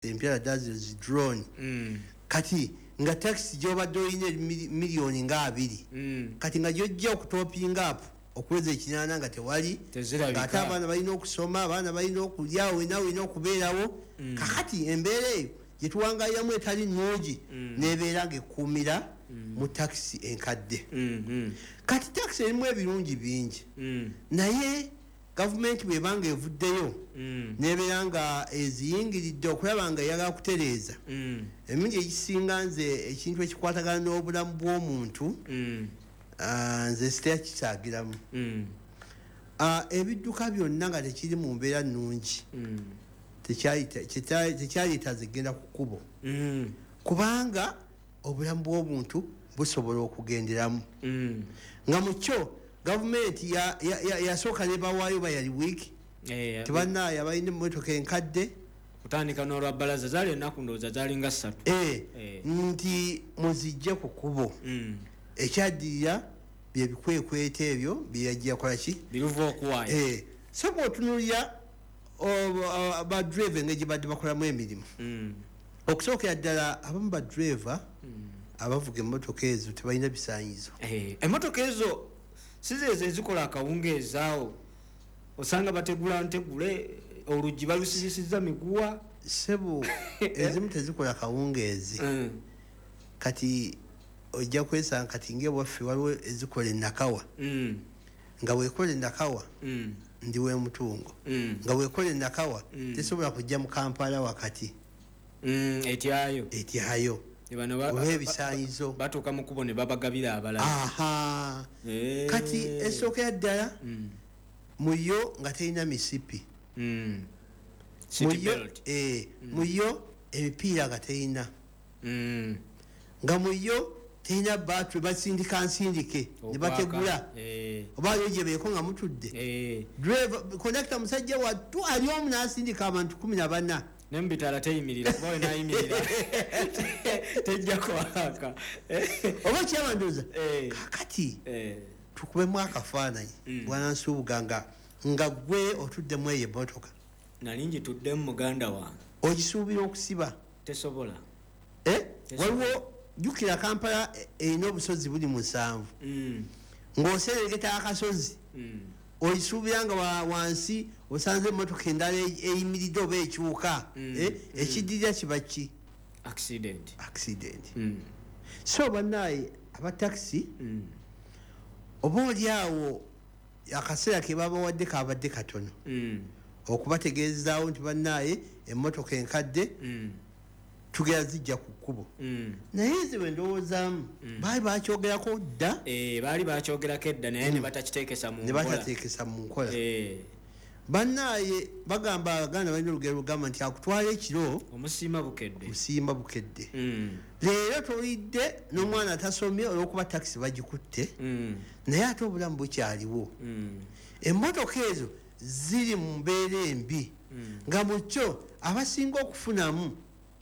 empya does drone kati nga taxi gyobadde olina miliyoni nga 2 kati nga gyojja okutopinga up okuweza ekinana nga tewali ate abaana balina okusoma abaana balina okulyawo wena okubeerawo kakati embeera eyo gyetuwangayiramu etali nnungi nebeera ng'ekkuumira mu taxi enkadde kati taxi erimu ebirungi bingi naye gavumenti bwebanga evuddeyo nebeera nga eziyingiridde okulaba nga eyagala kutereeza emirundi egisinga nze ekintu ekikwatagana n'obulamu bw'omuntu nze sitera kikyagiramu ebidduka byonna nga tekiri mu mbeera nnungi tekyayita zigenda ku kkubo kubanga obulamu bw'omuntu busobola okugenderamu nga mu kyo gavumenti yasooka nebawaayo bayali wiiki tibanaye abalina emmotoka enkadde kutandika n'olwa bbalaza zaali ennaku ndowooza zaalinga 3 nti muzijje ku kkubo ekyaddirira byebikwekweta ebyo byeyajja kolaki biruva okuwaayo so bw'otunulira badrive engeri badde bakolamu emirimu okusookera ddala abamu badrive abavuga emmotoka ezo tebalina bisaanyizo emmotoka ezo sizeezo ezikola akawungeezaawo osanga bategula ntegule oluggi balusibisiza miguwa sebo ezimu tezikola kawungeezi kati ojja kwesanga kati ng'ewaffe waliwo ezikola enakawa nga weekola enakawa ndiwe mutungo nga weekola enakawa tesobola kujja mu Kampala wakati etyayo olw'ebisaanyizo batuuka mu kubo ne babagabira abalala kati esookera ddala muyo nga terina misipi muyo ebipiira nga terina nga muyo terina battery basindika nsindike ne bategula oba yo gye beeko nga mutudde driver connector musajja wattu ali omu n'asindika abantu 14 nembitala teyimirira kuba wenayimirira tejja kwaka oba kyabandoza kakati tukubemu akafaananyi bwanansuubuga nga gwe otuddemu eyo emmotoka nali ngituddemu muganda wange ogisuubira okusiba tesobola waliwo jjukira Kampala erina obusozi buli 7 ng'oserengeta akasozi oyisuubira nga wansi osanze emmotoka endala eyimiridde oba ekyuka ekiddirira kiba ki accident so bannaaye abataxi oba oliawo akaseera ke babawadde kabadde katono okubategeezaawo nti bannaaye emmotoka enkadde tugera zijja ku kkubo naye nze bwe ndowoozaamu baali bakyogerako dda baali bakyogerako edda naye ne batakiteekesa mu nkola bannaaye bagamba abaganda balina olugero lugamba nti akutwala ekiro omusiima bukedde leero tolidde n'omwana tasomye olw'okuba takisi bagikutte naye ate obulamu bukyaliwo emmotoka ezo ziri mu mbeera embi nga mu kyo abasinga okufunamu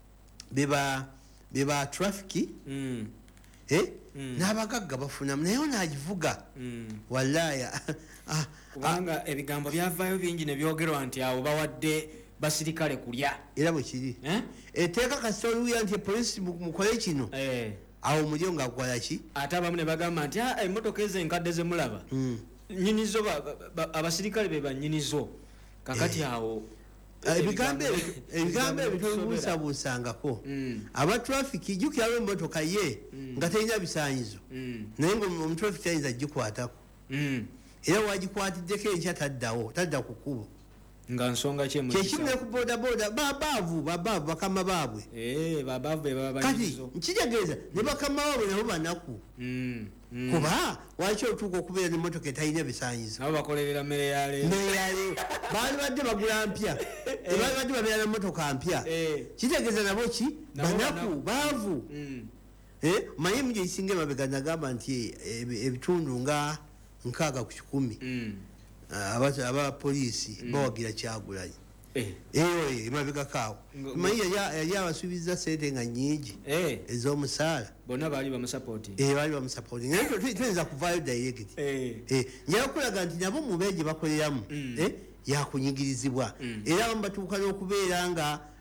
beba trafiki n'abagagga bafunamu naye onaagivuga wallaya kubanga ebigambo byavaayo bingi ne byogerwa nti awo bawadde basirikale kulya era bwe kiri eteeka kasita oluwuya nti epolisi mukole kino awo mulyo ngaakukola ki ate abamu ne bagamba nti emmotoka ezo enkadde zemulaba nyinizo abasirikale be banyinizo kakati awo ebigambo ebyo tobibuusabuusangako aba trafiki jjukirawo emmotoka ye nga terina bisaanyizo naye nga omutrafiki tayinza gikwatako era wagikwatiddeko enkya tadda ku kkubo nga nsonga kyekimu ne ku bodaboda babaavu bakama baabwe kati nkitegeeza ne bakama baabwe nabo banaku kuba waki otuuka okubeera n'emmotoka etalina bisaanyizo nabo bakolerera mmere yaleero baali badde bagula mpya tebaali badde babeera na mmotoka mpya kitegeeza nabo ki banaku baavu manye mu gyekisinga emabega nagamba nti ebitundu nga 6 ku 100 abapoliisi bawagira Kyagulanyi emabegakaawo manyi yali abasuubiza sente nga nyingi ez'omusaala bonna baali bamusapooti naye tuyinza kuvaayo direct njala kulaga nti nabo mu beegi bakoleramu yakunyigirizibwa era abamu batuuka n'okubeera nga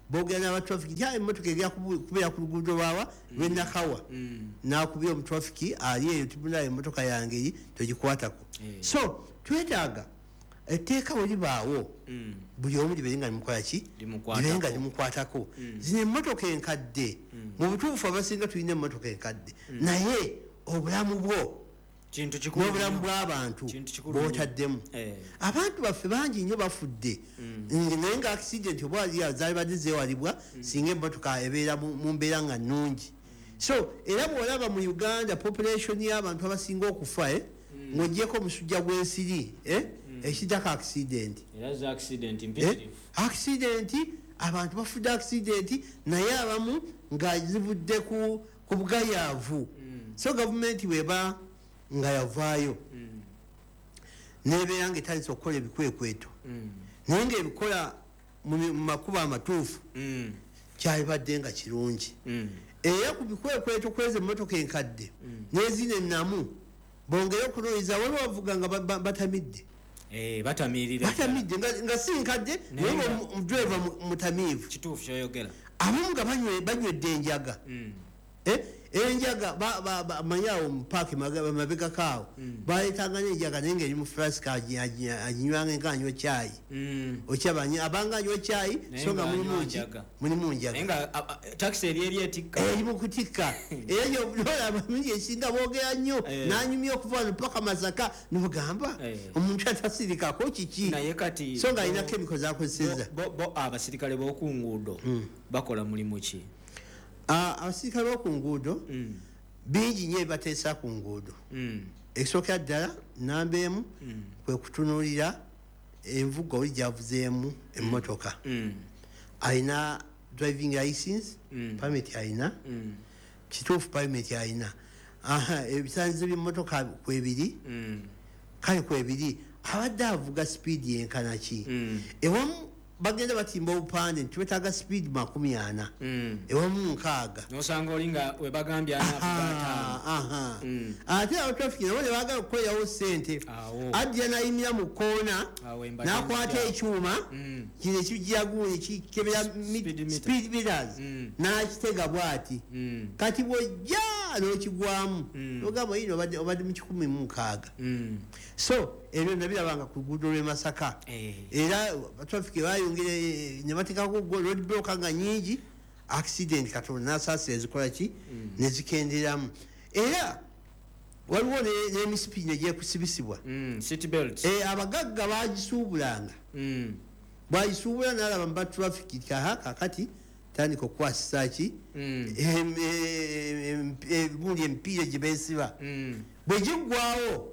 bogera n'aba traffic ya emmotoka egera kubeera ku luguudo lwawa lw'enakawa n'akubira omu traffic ali eyo tibuna emmotoka yange eri togikwatako so twetaaga etteeka bwe libaawo buli omu libeere nga limukola ki libeere nga limukwatako zino emmotoka enkadde mu butuufu abasinga tulina emmotoka enkadde naye obulamu bwo n'obulamu bw'abantu bwotaddemu abantu baffe bangi nnyo bafudde naye nga accident oba zaali badde zeewalibwa singa emmotoka ebeera mu mbeera nga nnungi so era bw'olaba mu Uganda population y'abantu abasinga okufa ng'ogyeko omusujja gw'ensiri ekiddako accident abantu bafudde accident naye abamu nga zivudde ku bugayaavu so gavumenti weba nga yavaayo nebeera nga etandisa okukola ebikwekweto naye nga ebikola mu makubo amatuufu kyalibadde nga kirungi era ku bikwekweto kweza emmotoka enkadde nezina ennamu bongere okunoonyeza waliwo bavuga nga batamidde batamidde nga si nkadde naye omudriva mutamiivu abamu nga banywedde enjaga enjaga manyawo mupaaki mabega kaawo baletanga n'enjaga naye ngaeri mu flasika aginywanga nga anywa caayi okyabanya abanga anywa caayi so nga mulimu njaga eri mu kutikka era nolaba mingi esinga boogera nnyo nanyumya okuva wano paka Masaka nogamba omuntu atasirikako kiki so nga alina kemiko zakozeseza abasirikale b'oku nguudo bakola mulimu ki abasirikale b'oku nguudo bingi nnyo ebibateesa ku nguudo ekisookera ddala namba emu kwe kutunuulira envuga oli gyavuzeemu emmotoka alina driving license permit alina kituufu permit alina ebisanyizo by'emmotoka kwebiri kale kwebiri abadde avuga sipiidi yenkana ki ewamu bagenda batimba obupande nti twetaaga speed 40 ewamu 6 nosanga olinga webagambye ate awo traffic nabo ne baagala okukolerawo ssente ajja nayimira mu koona nakwata ekyuma kino ekijaguuni kikebera speed meters nakitega bwati kati bwojja n'okigwamu ogamba yino obadde mu 16 so ebyo nabirabanga ku luguudo lw'e Masaka era traffic bayongere ne batekako road block nga nyingi accident katonda n'asaasira ezikola ki ne zikenderamu era waliwo n'emisipi negyekusibisibwa abagagga bagisuubulanga bwagisuubula n'alaba mu ba traffic kakati tandika okukwasisa ki gundi emipiira gye beesiba bwe giggwawo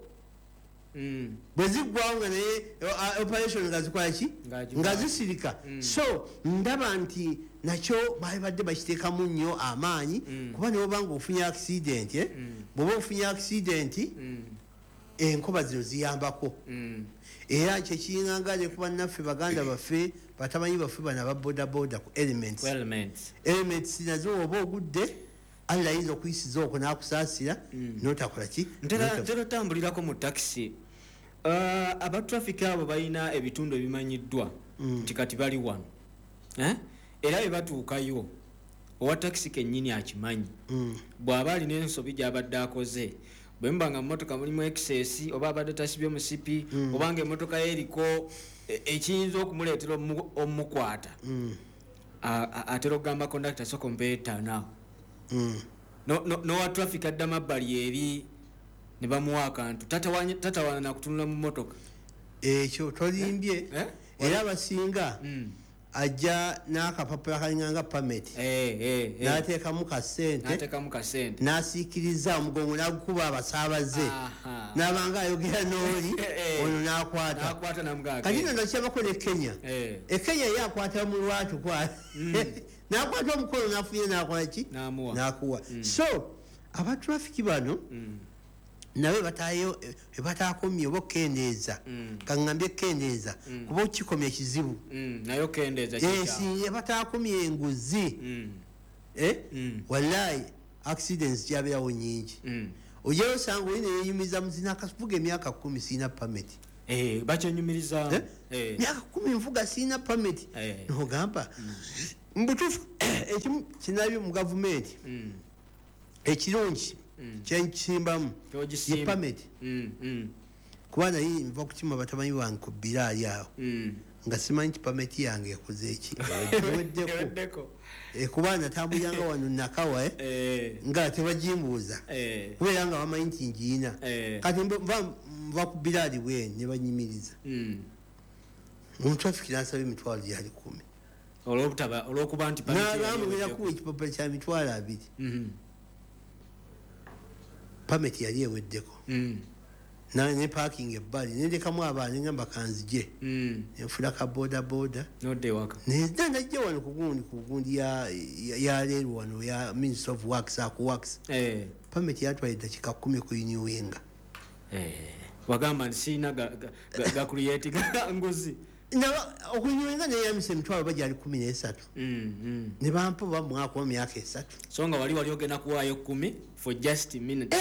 nga naye operation nga zikola ki nga zisirika so ndaba nti nakyo babadde bakiteekamu nnyo amaanyi kuba nebobanga ofunye accident bwoba ofunye accident enkoba zino ziyambako era kyekiyinganga ne kuba naffe baganda baffe batamanyi baffe bana ababodaboda ku elements nazo oba ogudde alla ayinza okuyisiza okwo n'akusaasira notakola ki ntera otambulirako mu takisi abatraffic abo balina ebitundu ebimanyiddwa nti kati bali wano era bwe batuukayo owa takisi kennyini akimanyi bw'aba alina ensobi gy'abadde akoze bwe muba nga mmotoka mulimu excess oba abadde tasibye musipi obanga emmotoka ye eriko ekiyinza okumuleetera omukwata atera okugamba kondakita soko mpeetanaawo nowa traffic adda mabbali eri ne bamuwa akantu tatawana nakutunula mu mmotoka ekyo tolimbye era abasinga ajja n'akapapula kalinganga permit n'ateekamu kasente n'asiikiriza omugongo n'agukuba abasaabaze n'abanga ayogera n'oli ono n'akwata kati no nakyabako ne Kenya Kenya ye akwata mu lwatu n'akwata omukono n'afunye n'akola ki n'akuwa so abatrafiki bano nawe bataakomye oba okukendeeza kaŋŋambye kendeeza kuba okikomya ekizibu nayo kendeeza bataakomye enguzi wallahi accidents gyabeerawo nyingi ojjayo osanga oli neyeyumiza muzina akavuga emyaka 10 siina permit bakyenyumiriza myaka 10 nvuga siina permit nogamba mbutufu ekimu kinabyo mu gavumenti ekirungi kyenkisimbamu ye permit kuba naye nva kukima batamanyi wange ku biraali awo nga simanyi nti permit yange yakoze eki eweddeko kuba natambuliranga wano nakawa nga tebagimbuuza kubeera nga bamanyi nti ngiina kati nva ku biraali bweni ne banyimiriza omutrafiki nansaba emitwalo gyali 10 olwokuba nti nagambugera kuwa ekipapula kya mitwalo 2 permit yali eweddeko ne parking ebbali nendekamu abaana nengamba kanzije enfula ka boda najja wano ku gundi ya leero wano ya Ministry of Works akuworks permit yatwala eddakiika 10 kuyiniwenga wagamba nti siina gacreate nguzi okuyiniwenga neyamise emitwalo bajali 13 ne bampa bamwaka wa myaka 3 so nga wali ogenda kuwaayo 10 for just a minute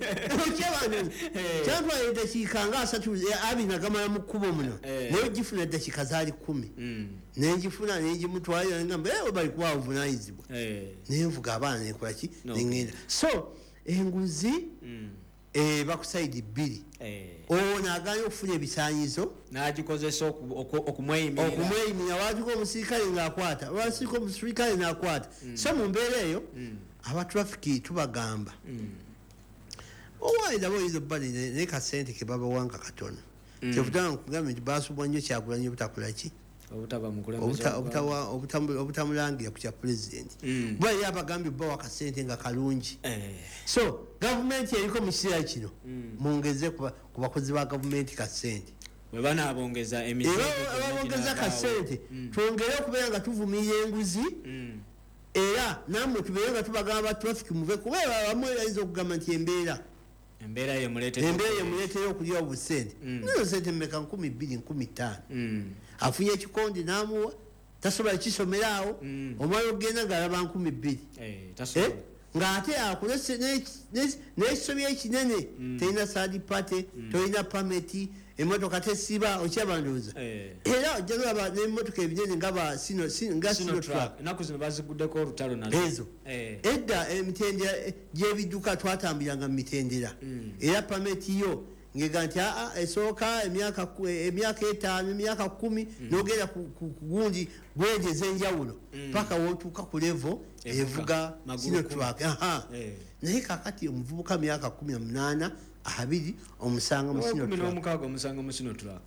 kyantwala eddakiika nga 3 nagamala mu kkubo muno naye ogifuna eddakiika zaali 10 nenjifuna nenjimutwalira ngamba bali kuwa obuvunanyizibwa nenvuga abaana nenkolaki nengenda so enguzi bakusaidi 2 ono aganya okufuna ebisaanyizo nagikozesa okumweyimira waatuka omusirikale ngaakwata wasirika omusirikale naakwata so mu mbeera eyo abatrafiki tubagamba owaida boyiza bali naye kasente kebabawanga katono kyevudanga nkugambye nti basubwa nnyo Kyagulanyi obutakolaki obutamulangira ku kya pulezidenti kuba yali abagambye bawa kasente nga kalungi so gavumenti eriko mu kiseera kino mungeze ku bakozi ba gavumenti kasente webanabongeza kasente twongere okubeera nga tuvumirira enguzi era namwe tubeere nga tubagamba traffic muve kuba bamwe ayinza okugamba nti embeera yemuleetera okulya obusente nizo sente mmeka 2,000-15 afunye ekikondi namuwa tasobola kisomera awo omwana ogenda ngaalaba 2,000 ng'ate akolese n'ekisobya ekinene terina third party tolina pameti emotoka tesiba okyabanduuza era ojja laba n'emmotoka ebinene nga Sinotruck ennaku zino baziguddeko olutalo nazo edda emitendera gy'ebidduka twatambuliranga mu mitendera era pameti yo ngega nti esooka emyaka 5 emyaka 10 n'ogenda ku gundi gwegeza enjawulo paka wootuuka ku level evuga Sinotruck naye kakati omuvubuka myaka 18 2 omusanga mu Sinotruck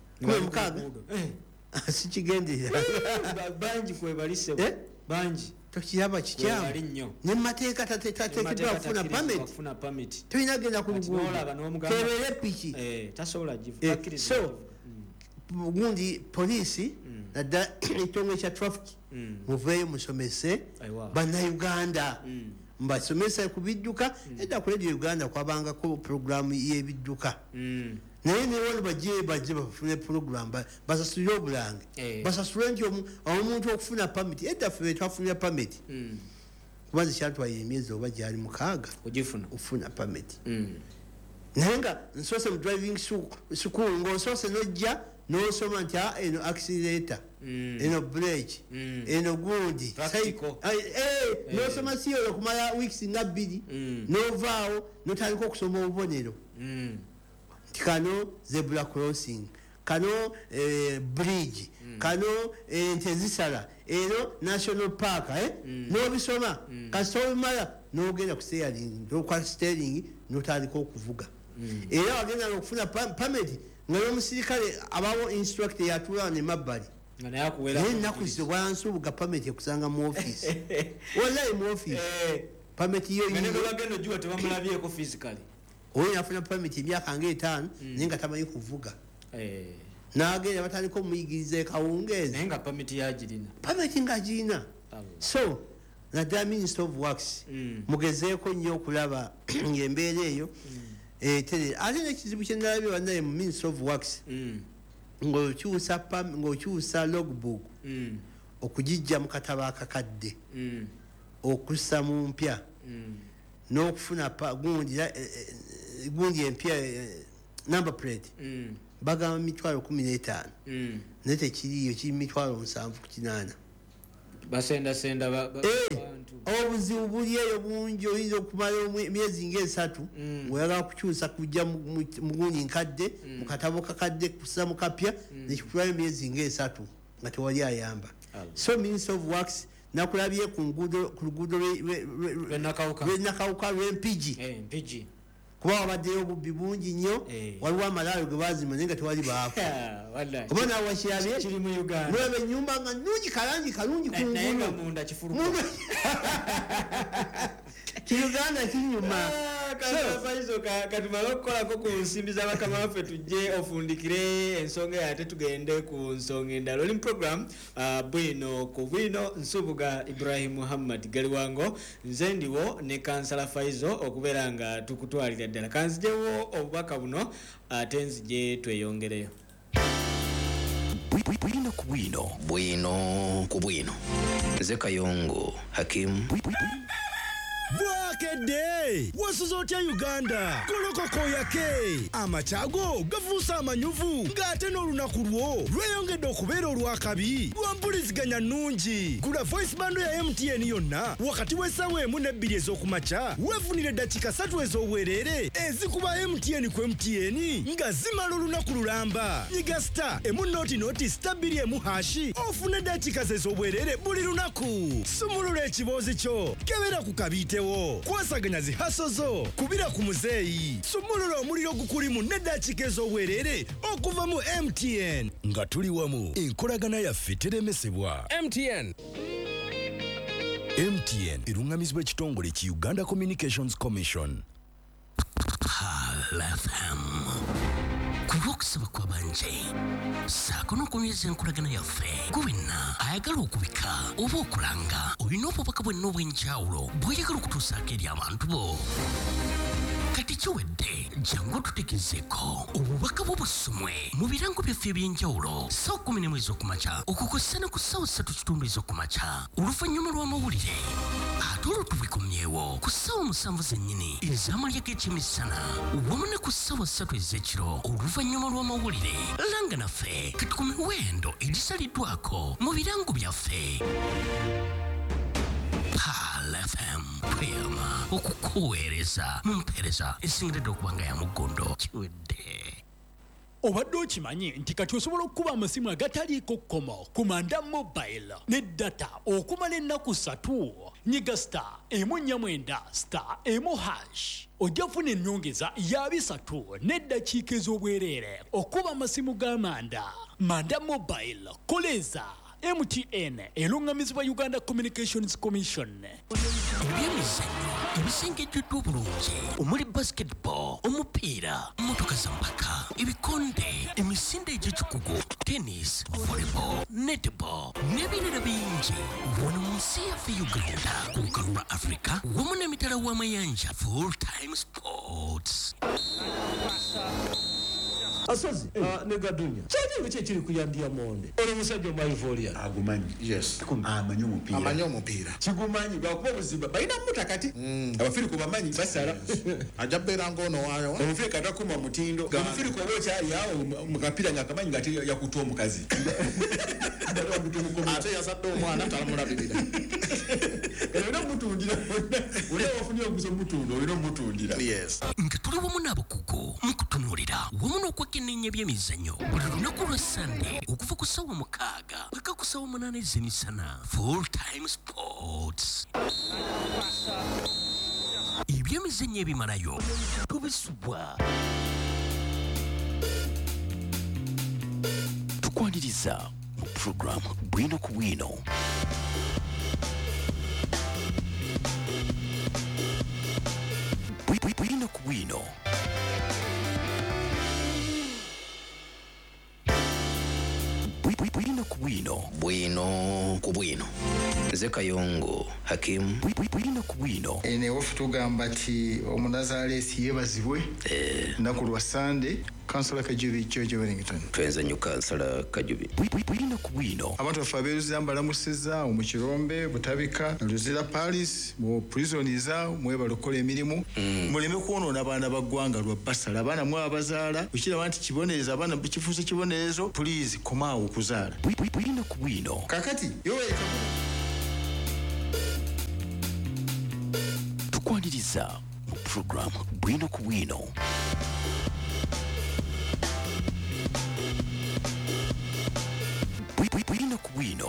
sikigenderera bangi kwebalise bangi tokiraba kikyamu ne mateeka tateekeddwa kufuna pameti tolina genda ku luguudo kebeere piki so gundi poliisi naddala ekitongole kya traffic muveeyo musomese bannayuganda mbasomesa ku bidduka edda ku Radio Uganda kwabangako programu y'ebidduka naye newano bajje bafune program basasulire obulange basasule nti omuntu okufuna pamiti edda ffe twafunira pamiti kuba nze kyatwalira emyezi oba gyali 6 ofuna pamiti naye nga nsoose mu driving school ng'osoose nojja n'osoma nti eno accelerator eno brake eno gundi n'osoma siyo okumala weeks nga 2 n'ovaawo n'otandika okusoma obubonero nti kano zebra crossing kano bridge kano ente zisala eno national park n'obisoma kasita obimala n'ogenda ku steering n'okwata steering n'otandika okuvuga era wagendanga okufuna pameti nga n'omusirikale abawo instructor yatulana ne mabbali naye ennaku zino bwansuubuga pameti ekusanga mu office wallahi mu office pameti yo oyo yafuna pameti emyaka nga 5 naye nga tamanyi kuvuga n'agenda batandika omuyigiriza ekawungeezi pameti nga girina so naddala Minister of Works mugezeeko nnyo okulaba ng'embeera eyo ate n'ekizibu kye nalabye bannaye mu Minister of Works ng'okyusa logbook okugijja mu katabo akakadde okussa mu mpya n'okufuna gundi empya number plate bagamba 15,000 naye tekiriyo kiri 7,800 basenda obuzibu buli eyo bungi oyinza okumala emyezi nga3 ng'oyagala kukyusa kujja muguuni nkadde mu katabo kakadde kussa mu kapya nekikulayo emyezi nga3 nga tewali ayamba. So Minister of Works nakulabye ku luguudo lw'enakawuka lw'Empigi kuba wabaddeyo obubbi bungi nnyo waliwo amalaalo ge baazima naye nga tewali baako oba nawe wakirabye lweba ennyumba nga nnungi kalangi kalungi kungulu kiuganda kinyuma katumale okukolako ku nsimbi z'abakama baffe tujje ofundikire ensonga yate tugende ku nsonga endala oli mu program bwino ku bwino nsubuga Ibrahim Muhammad Galiwango nze ndiwo ne kansala Faizo okubeera nga tukutwalira ddala kanzijewo obubaka buno ate nzije tweyongereyo bwino ku bwino nze Kayongo Hakim Bwakede wasuza otya Uganda kolokoko yake amachago gafuusa amanyuvu ng'ate n'olunaku lwo lweyongedde okubeera olwakabi lwampuliziganya nnungi gula voice bando ya MTN yonna wakati w'essaawa 1 ne 2 ez'okumakya weefunire eddakiika 3 ez'obwereere ezikuba MTN ku MTN nga zimala olunaku lulamba nyiga star emunooti star 2 hashi ofune eddakiika ez'obwereere buli lunaku sumulula ekiboozi kyo kebera ku kabiite kwasaganya zihasozo kubira ku muzeeyi sumulula omuliro gukulimu n'eddakiika ez'obwereere okuva mu MTN nga tuli wamu enkolagana yaffe teremesebwa. MTN erungamizibwa ekitongole ki Uganda Communications Commission. Kulokusaba kwa banje saako n'okumyeza enkolagana yaffe gwenna ayagala okubika oba okulanga olina obubaka bwenna obw'enjawulo bw'oyagala okutuusaako eri abantu bo kati kiwedde jangu tutegezeeko obubaka bw'obusumwe mu birango byaffe eby'enjawulo ssaawa 11 ez'okumakya okukosa ku ssaawa 3 ez'okumakya oluvannyuma lw'amawulire ate olwo tubikomyewo ku ssaawa 7 zennyini ez'amalya g'ekyemisana wamu ne ku ssaawa 3 ez'ekiro oluvannyuma lw'amawulire langa naffe kati ku miwendo egisaliddwako mu birango byaffe. FM tweyama okukuweereza mu mpeereza esingiridde okuba nga ya mugondo kiwedde. Obadde okimanyi nti kati osobola okukuba amasimu agataliiko kkomo ku Manda Mobile ne data okumala ennaku 3 nyiga star 149 star 1 hash ojja kufuna ennyongeza ya 3 n'eddakiika ez'obwereere okuba amasimu ga Manda Mobile koleza MTN elungamizibwa Uganda Communications Commission. Ebyemizannyo ebisengejjeddwa obulungi omuli basketball omupiira motoka za mpaka ebikonde emisinde egy'ekikugu tennis volleyball netball n'ebirala bingi wano mu nsi yaffe Uganda ku lukalu lwa Africa wamu n'emitala w'amayanja full time sports. Asozi ne gadunya kyali biki kiri kuyandia monde ono musajja mu Ivoria agumanyi yes amanyo mupira kigumanyi bakuba buziba baina mutakati abafiri ko bamanyi basara ajabera ngono wayo omufiri katakuma mutindo omufiri ko bocha yawo mukapira nyakamanyi ngati yakutoa omukazi ate yasadde omwana talamulabirira era mutundira ule wafunye okuzo mutundo era mutundira yes nga tuli wamu n'abakugu mukutunulira wamu n'okwekenneenya by'emizannyo buli lunaku lwa Sunday okuva ku ssaawa 6 paka ku ssaawa 8 ez'emisana full time sports. Ebyemizannyo ebimalayo tubisubwa tukwaniriza mu program bwino ku bwino. Bwino ku bwino bwino ku bwino nze Kayongo Hakim bwino ku bwino ene wofu tugamba ti omunazalesi yebazibwe naku lwa Sunday Kansala Kajubi George Wellington twenzanyo Kansala Kajubi bwino ku bwino abantu bafa beruzi ambalamusiza omukirombe butabika Luzira Paris mu prisoniza mweba lokola emirimu muleme kuonona abaana baggwanga lwa basala abaana mwa abazaala ukira bantu kibonereza abaana bikifuuse kibonerezo please komaawo okuzaala bwino ku bwino kakati yowe okwaniriza mu program Bwino ku Bwino. Bwino ku Bwino.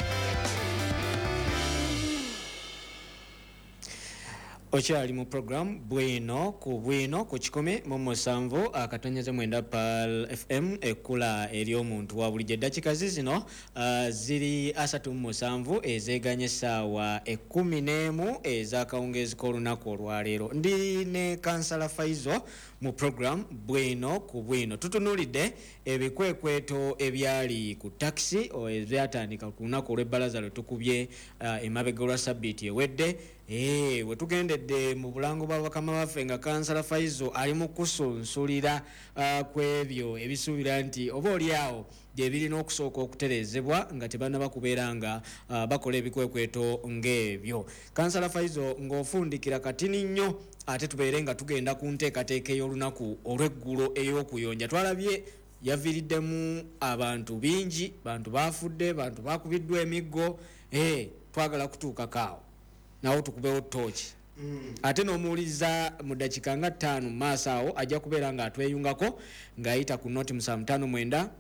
Okyali mu program Bwino ku Bwino ku 107 akatonyeze mwenda PAL FM ekula eri omuntu wa bulijjo. Dakika zino ziri 37 ezeganye saawa 11 ezakawungezi k'olunaku olwaleero. Ndi ne Kansala Faizo mu program Bwino ku Bwino. Tutunulidde ebikwekweto ebyali ku taxi ebyatandika ku lunaku olw'ebbalaza lwe tukubye emabega olwa sabbiiti ewedde. We tugendedde mu bulango bwa bakama baffe nga Kansala Faizo ali mu kusunsulira kw'ebyo ebisuubira nti oba oliawo gye birina okusooka okutereezebwa nga tebanaba kubeera nga bakola ebikwekweto ng'ebyo. Kansala Faizo ng'ofundikira katini nnyo ate tubeere nga tugenda ku nteekateeka ey'olunaku olw'eggulo ey'okuyonja. Twalabye yaviiriddemu abantu bingi, bantu baafudde, bantu bakubiddwa emiggo. Twagala kutuukakaawo nawo tukubeewo tooki. Ate n'omuwuliza mu dakika nga 5 maaso awo ajja kubeera nga atweyungako ng'ayita ku noti 759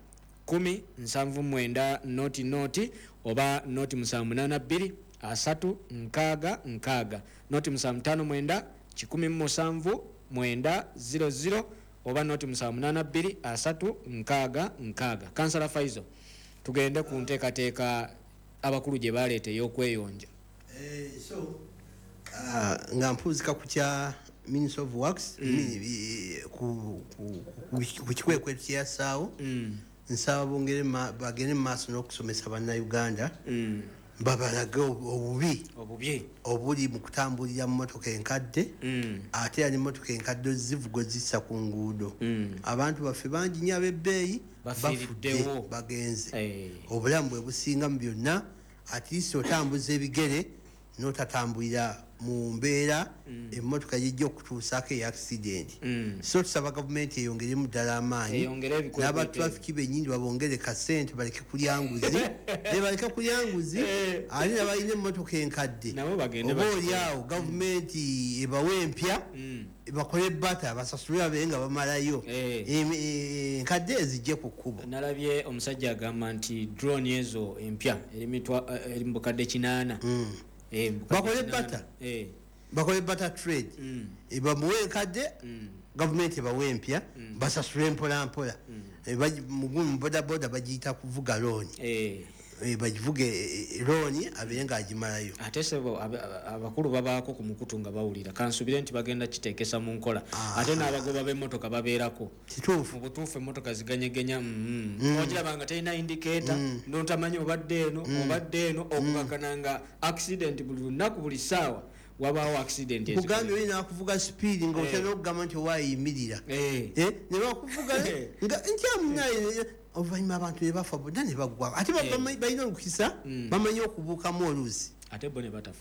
10 79 oba noti 782 366 noti 759 17 900 oba noti 782 366. Kansala Faizo, tugende ku nteekateeka abakulu gye baleeta ey'okweyonja. Nga mpuuzika ku kya Minister of Works ku kikwekweto kyeyasaawo, nsaba bongere bagende mu maaso n'okusomesa bannayuganda babalage obubi obuli mu kutambulira mu motoka enkadde, ate ali motoka enkadde zivugo zissa ku nguudo. Abantu baffe bangi nnyo ab'ebbeeyi bafudde bagenze. Obulamu bwe businga mu byonna, at least otambuza ebigere n'otatambulira mu mbeera emmotoka yijja okutuusaako accident. So tusaba gavumenti eyongeremu ddala amaanyi n'abatrafiki bennyini babongere kasente baleke kulya nguzi. Baleke kulya nguzi ate nabalina emmotoka enkadde oba oliawo gavumenti ebawa empya bakole bata basasule babe nga bamalayo enkadde ezijje ku kkubo. Nalabye omusajja agamba nti drone ezo empya eri mu bukadde 8. bakole bata trade bamuwe enkadde gavumenti ebawe empya basasule mpolampola. Mu bodaboda bagiyita kuvuga looni, bagivuge looni abeere ng'agimalayo. Ate sebo abakulu babaako ku mukutu nga bawulira kansubire nti bagenda kiteekesa mu nkola. Ate n'abagoba b'emmotoka babeerako mu butuufu emmotoka ziganyegenya. Ogiraba nga terina indicator n'otamanyi obadde eno okukakana nga accident buli lunaku buli ssaawa wabaawo accident. Kugambye olina nakuvuga speed nga otera okugamba nti owaayimirira ne bakuvuga nga nkyamunaye oluvannyuma abantu ne bafa bonna ne baggwa. Ate balina olukisa bamanyi okubuukamu oluusi ate bo ne batafa.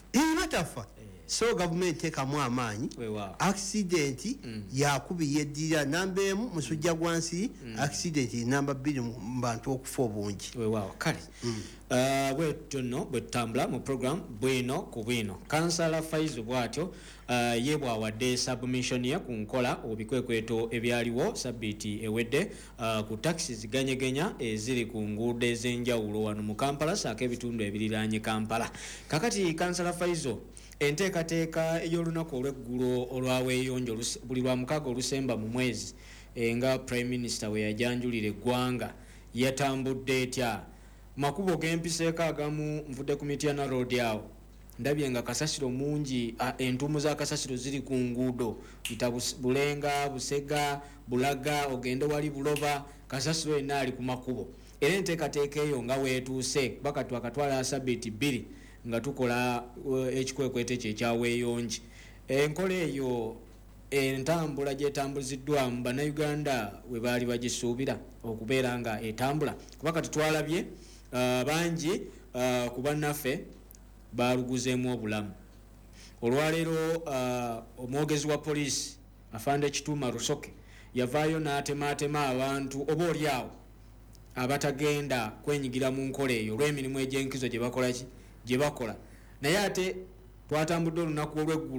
So gavumenti teekamu amaanyi. Accident yakubi yeddirira namba 1 musujja gwa nsiri, accident namba 2 mu bantu okufa obungi. Kale bwetyo nno bwe tutambula mu program Bwino ku Bwino. Kansala Faizo bw'atyo ye bw'awadde submission ye ku nkola obikwekweto ebyaliwo sabbiiti ewedde ku taxi ziganyegenya eziri ku nguudo ez'enjawulo wano mu Kampala saako ebitundu ebiriraanye Kampala. Kakati Kansala Faizo, enteekateeka ey'olunaku olw'eggulo olwaweeyonjo buli lwa 6 olusemba mu mwezi nga Prime Minister we yajanjulira eggwanga yatambudde etya? Makubo gempiseeko agamu nvudde ku Mityana Road awo ndabye nga kasasiro mungi, entuumu za kasasiro ziri ku nguudo bita Bulenga, Busega, Bulaga, ogende wali Buloba, kasasiro yenna ali ku makubo. Era enteekateeka eyo nga weetuuse bakati akatwala sabbiiti 2 nga tukola ekikwekweto ekyo ekyaweeyonje. Enkola eyo entambula gyetambuziddwamu bannayuganda we baali bagisuubira okubeera nga etambula, kuba kati twalabye bangi ku bannaffe baluguzeemu obulamu. Olwaleero omwogezi wa poliisi Afande Kituuma Rusoke yavaayo n'atemaatema abantu oba oliawo abatagenda kwenyigira mu nkola eyo olw'emirimu egy'enkizo gye bakola naye ate twatambudde olunaku olw'eggulo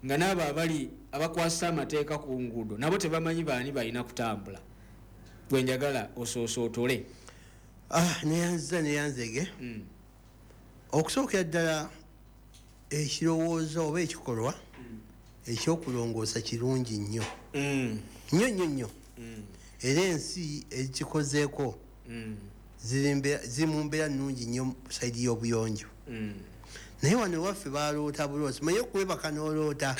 nga nabo abali abakwasa amateeka ku nguudo nabo tebamanyi baani balina kutambula bwenjagala osoosotole neyanzege okusookera ddala ekirowoozo oba ekikolwa ekyokulongoosa kirungi nnyo nnyo era ensi ekikozeeko ziri mu mbeera nnungi nnyo saidi y'obuyonjo naye wano ewaffe baloota buloosi manye okwebaka n'oloota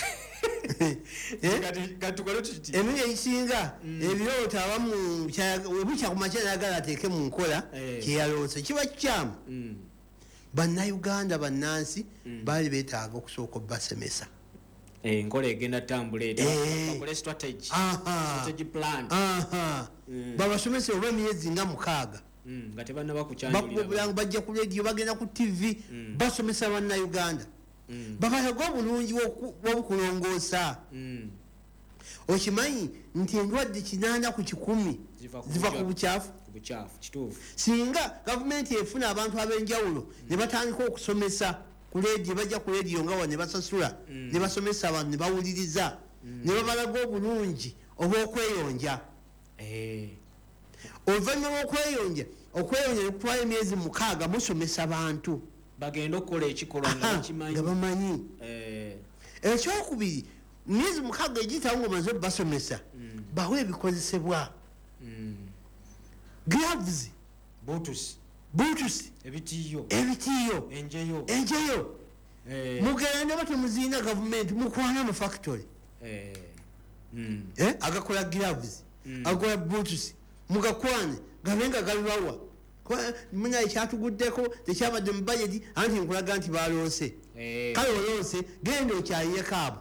emirundi egisinga ebirooto abamu bukya ku makya nayagala ateeke mu nkola kyeyaloose kiba kikyamu bannayuganda bannansi baali beetaaga okusooka obasemesa enkola egenda tambulaekole strategy plan babasomese oba emyezi nga 6 nga tebannaba kukyanyulira bajja ku radio bagenda ku tv basomesa bannayuganda babalaga obulungi bwobukulongoosa okimanyi nti endwadde 8 ku 100 ziva ku bukyafu singa gavumenti efuna abantu ab'enjawulo ne batandika okusomesa ku radio bajja ku radio nga wa ne basasula ne basomesa abantu ne bawuliriza ne babalaga obulungi obw'okweyonja oluvannyuma lw'okweyonja nekutwala emyezi 6 musomesa bantu bagenda okukola ekikolwa nga bamanyi ekyokubiri myezi 6 egiyitawo ng'omaze basomesa bawe ebikozesebwa gloves boots ebitiyo enjeyo mugenda batemuziina gavumenti mukwana mu factory agakola gloves agakola boots mugakwane gabenga galibawa muna ekyatuguddeko tekyabadde mu budget anti nkulaga nti baloose kale oloose genda okyayeko abo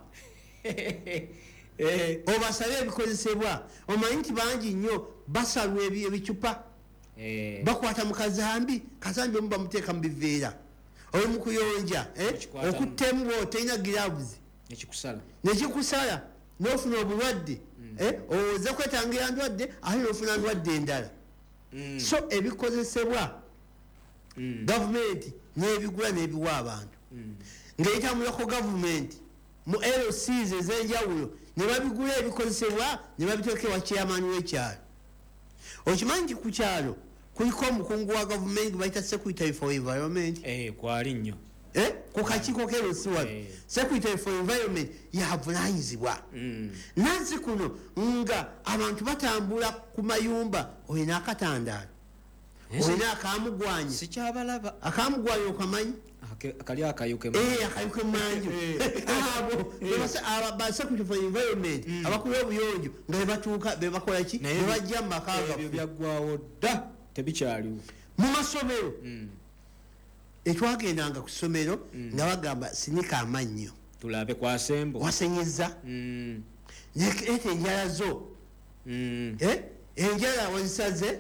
obasabe ebikozesebwa omanyi nti bangi nnyo basalwa ebicupa bakwata mu kazambi omu bamuteeka mu biveera oli mu kuyonja okuttemu bw'otalina gloves nekikusala n'ofuna obulwadde oza kwetangira ndwadde ate n'ofuna ndwadde endala so ebikozesebwa gavumenti n'ebigula n'ebiwa abantu ng'eyitambulako gavumenti mu LCs ez'enjawulo ne babigula ebikozesebwa ne babiteeka ewa chairman w'ekyalo okimanyi nti ku kyalo kuliko omukungu wa gavumenti bayita secretary for environment kwali nnyo ku kakiiko k'LC wano secretary for environment yavunanyizibwa nansi kuno nga abantu batambula ku mayumba olina akatandaalo olina akamugwanyi sikyabalaba akamugwanyi okamanyi akali akayuke manju abo ba secretary for environment abakulu b'obuyonjo nga bebatuuka bebakola ki bebajja mu maka ebyo byaggwawo dda tebikyaliwo mu masomero etwagendanga ku ssomero nga bagamba sinika amannyo tulabe kwasembo wasenyeza ete enjala zo enjala wazisaze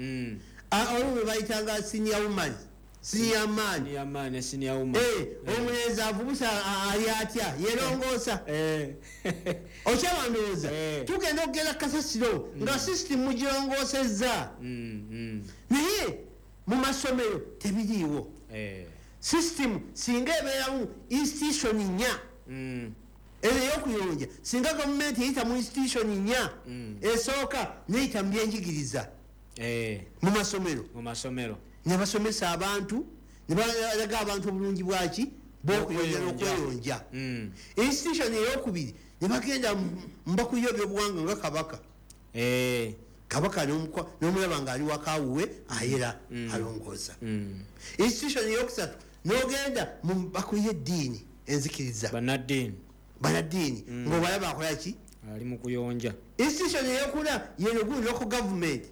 olumu bayitanga senior woman senior man omulenzi avubusa ali atya yerongoosa okyabandowooza tugenda okugenda kasasiro nga system mugirongoosezza naye mu masomero tebiriiwo system singa ebeeramu institution 4 eyokuyonja singa gavumenti eyita mu institution 4 esooka neyita mu byenjigiriza mu masomero ne basomesa abantu ne balaga abantu obulungi bwaki bwokuyonja n'okweyonja institution eyokubiri ne bagenda mbakuyo ebyobuwanga nga kabaka n'omulaba ngaali wakawuwe ayera alongoosa institution eyokusatu n'ogenda bakuye eddiini enzikiriza banaddiini ng'obalaba akolaki ali mu kuyonja institution eyokuna yenogulu local government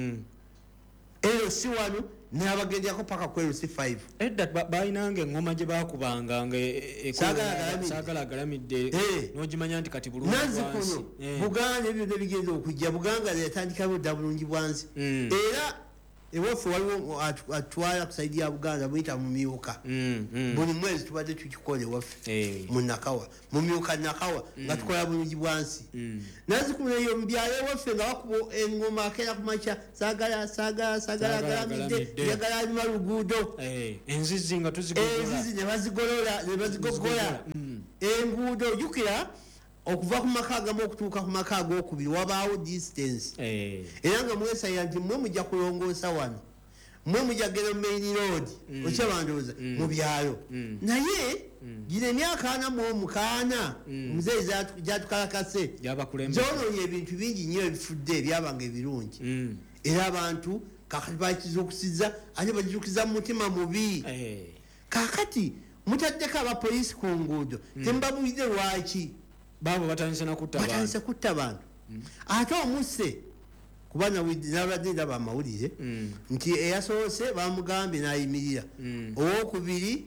LC wano n'abagendako paka ku LC 5 edda balinanga engoma gye bakubanga sagalagalamidde n'ogimanya nti kati bulungi nanzi kuno buganda ebyo nebigenda okujja buganda yatandikawo dda bulungi bwansi era ewaffe waliwo atwala ku saidi ya buganda muyita mumyuka buli mwezi tubadde tukikola ewaffe munakawa mumyuka nakawa nga tukola bulungi bwansi nazi kuno eyo mubyalo ewaffe nga bakuba engoma akera ku makya sagala galamidde yagala alima luguudo enzizi nga enzizi ne bazigolola enguudo jukira okuva ku maka agamu okutuuka ku maka ag'okubiri wabaawo distance era nga mwesaya nti mmwe mujja kulongoosa wano mmwe mujja kugenda mu main road okyabandowooza mu byalo naye gino emyaka 45 muzeeyi gyatukalakase zonoonye ebintu bingi nnyo ebifudde ebyabanga ebirungi era abantu kakati bakizuukusiza ate bakizuukiza mu mutima mubi kakati mutaddeko abapoliisi ku nguudo temubabulidde lwaki babo batandise kutta bantu ate omuse kuba nabadde ndaba amawulire nti eyasoose bamugambye n'ayimirira owokubiri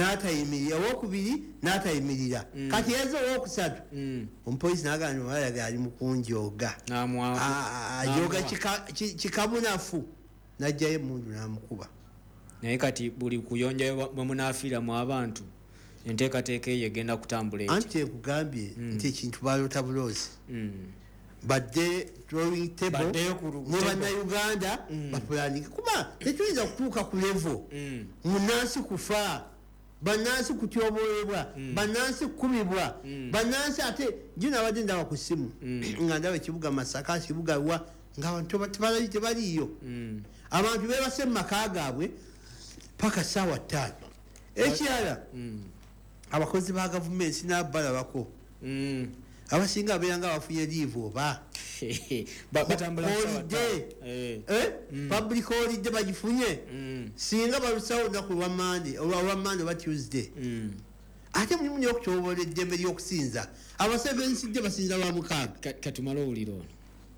n'atayimirira kati yaze owokusatu omupoliisi n'agamba nti ali mu kunjoga ajoga kikabunafu najjayo emundu n'amukuba naye kati buli kuyonja bwe munaafiira mu abantu enteekateeka eyo egenda kutambula eti anti ekugambye nti ekintu baloota buloozi badde drawing table ne bannayuganda bapulanike kuba tetuyinza kutuuka ku level munansi kufa bannansi kutyobolebwa bannansi kukumibwa bannansi ate ginabadde ndaba ku ssimu nga ndaba ekibuga Masaka kibuga wa nga tebaliyo abantu bebase mu maka gaabwe paka ssaawa 5 ekirala abakozi ba gavumenti nabalabako abasinga abeeranga bafunye liivu oba public holiday bagifunye singa balusawo olunaku olwamande oba Tuesday ate mulimu nyokutyoboola eddembe ly'okusinza abasebensidde basinza lwa 6 katumala owulira ono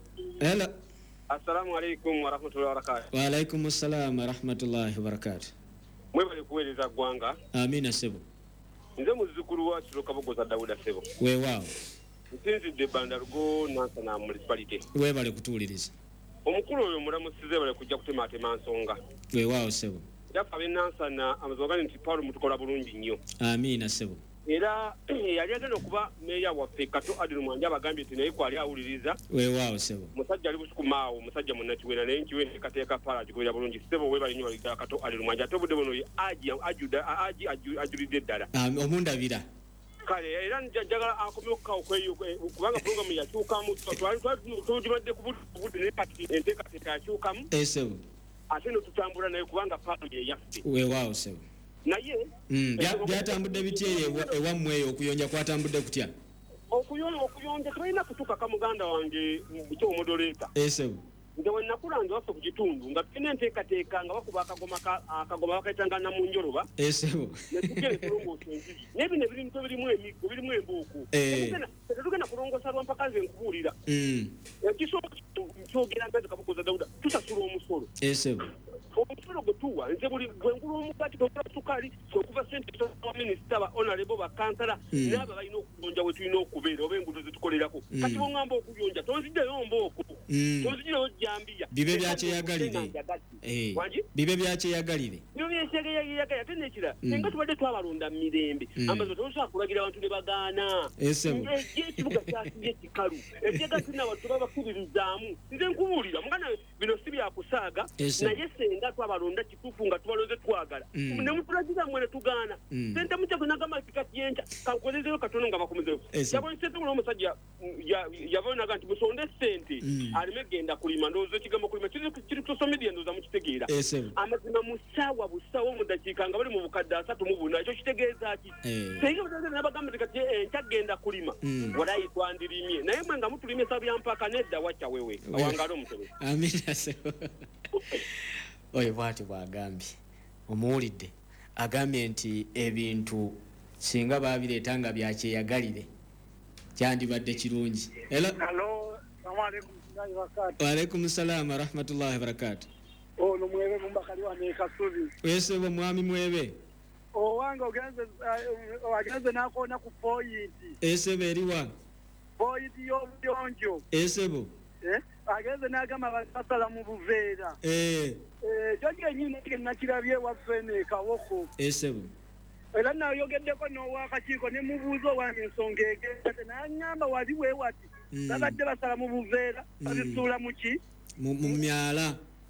assalamu alaikum warahmatullahi wabarakatuh. Wa alaikum assalam warahmatullahi wabarakatuh. Mwebale kuweereza ggwanga. Amina sebo. Nze muzzukulu wa Kiroka Bogoza Dawuda sebo. Weewaawo. Nsinzidde Bandarugo Nansana municipality. Weebale kutuuliriza. Omukulu oyo mulamusize bale kujja kutematema nsonga. Weewaawo sebo. Yafa Nansana amazogani nti Paulo mutukola bulungi nnyo. Amina sebo. Era yali agenda okuba meeya waffe Kato Adil Mwanja abagambye nti naye kwali awuliriza. Weewaawo sebo. Musajja ali busukumaawo omusajja munnakiwera naye nkiwera kateeka pala agikuwera bulungi sebo weebale nnyo baliga Kato Adil Mwanja ate obudde buno ajulidde ddala. Omundabira. Kale era njagala akomye okukaawo kubanga pulogulamu yakyukamu tugimadde ku budde naye kati enteekateeka yakyukamu. Sebo. Ate no tutambula naye kubanga paalo ye yaffe. Weewaawo sebo. Naye byatambudde bitya ewammwe eyo okuyonja kwatambudde kutya? Okuyonja tulina kutuuka ka muganda wange ky'omudoleeta. Esebo. Nze we nakulanga waffe ku kitundu nga tulina enteekateeka nga bakuba akagoma bakayitanga namunjoloba. Esebo. Netugere kulongoosa enjiri. Naye bino ebintu birimu emiggo birimu embuuku. Tetugenda kulongoosa lwa mpaka nze nkubuulira. Ekisooka kyogera Mpezi Kabogoza Dawuda tusasula omusolo. Esebo. Omusolo gwe tuwa nze buli gwengula omugati gwengula sukali okuva sente za minisita ba honorable bakansala n'abo balina okuyonja we tulina okubeera oba enguudo zetukolerako kati bongamba okuyonja tonziddeyo mbooko tonziddeyo jambiya bibe byakyeyagalire bibe byakyeyagalire bibe byakyeyagalire ate nekira singa tubadde twabalonda mu mirembe ambazo tosobola kulagira abantu ne bagaana ekibuga kyasibye kikalu ebyega tulina abantu babakiririzaamu nze nkubuulira mugana bino si byakusaaga naye senga twabalonda kituufu nga tubaloze twagala ne mutulagira mwene tugaana sente mukyako nagamba kati yenca kankolezeyo katono nga bakomezeyo yabonye omusajja yavayo naga nti musonde sente aleme genda kulima ndowooza ekigambo kulima kiri ku social media ndowooza mukitegeera amazima mu ssaawa busaawa mu dakiika nga bali mu bukadde 34 ekyo kitegeeza ki singa butagenda nabagamba kati enca genda kulima walayi twandirimye naye mwe nga mutulimye essa byampaka nedda wacca wewe awangala omutebe amina oyo bwati bwagambye omuwulidde agambye nti ebintu singa babireeta nga byakyeyagalire kyandibadde kirungi. Waalaikum salaam warahmatullahi wabarakatu. Ono mwebe mumbakali wa Nekasubi. Wesebo mwami mwebe. Owange ogenze nakona ku point. Esebo eriwa. Point y'obuyonjo. Esebo. Agenze nagamba basala mu buveera. Joge nyine nakirabye waffe ne Kawoko. Esebo. Era nayogeddeko n'owakakiiko ne mubuuzo wange ensonga egenda nanyamba wali weewati babadde basala mu buveera babisuula muki mu myala